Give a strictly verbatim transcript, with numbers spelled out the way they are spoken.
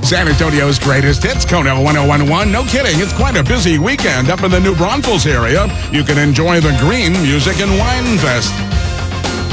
San Antonio's greatest hits, Kona one oh one point one. No kidding, it's quite a busy weekend up in the New Braunfels area. You can enjoy the Green Music and Wine Fest.